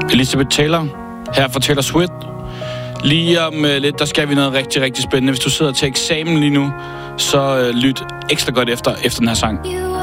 Elizabeth Taylor, her fra Taylor Swift. Lige om lidt, der skal vi noget rigtig, rigtig spændende. Hvis du sidder til eksamen lige nu, så lyt ekstra godt efter den her sang.